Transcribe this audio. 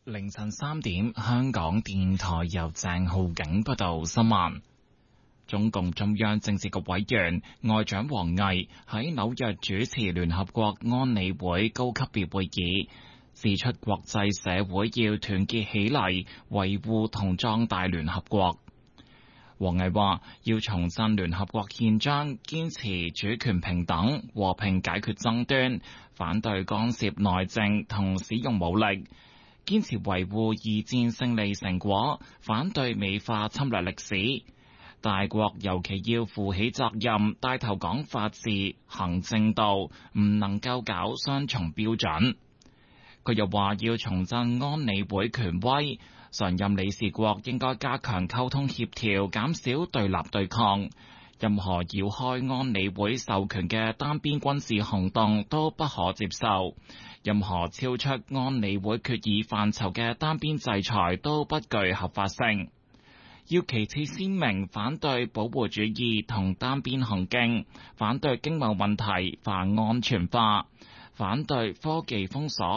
凌晨3點，香港電台由鄭浩景報道新聞。中共中央政治局委員外長王毅喺紐約主持聯合國安理會高級別會議，指出國際社會要團結起嚟，維護同壯大聯合國。王毅話：要重振聯合國憲章，堅持主權平等、和平解決爭端，反對干涉內政同使用武力，堅持維護二戰勝利成果，反對美化侵略歷史。大國尤其要負起責任，帶頭講法治、行正道，唔能夠搞雙重標準。佢又話要重振安理會權威，常任理事國應該加強溝通協調，減少對立對抗。任何繞開安理會授權嘅單邊軍事行動都不可接受，任何超出安理會決議範疇嘅單邊制裁都不具合法性。要旗幟鮮明反對保護主義同單邊行徑，反對經貿問題泛安全化，反對科技封鎖